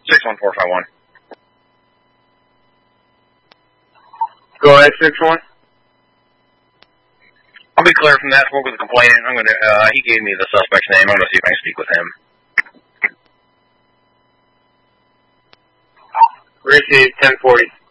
61451. Go ahead, 6-1. I'll be clear from that. Spoke with the complainant. I'm gonna. He gave me the suspect's name. I'm gonna see if I can speak with him. Received 1040.